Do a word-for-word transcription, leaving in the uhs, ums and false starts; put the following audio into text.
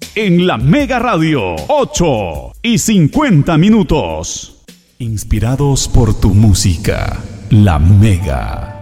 en la Mega Radio, ocho y cincuenta minutos. Inspirados por tu música, la Mega.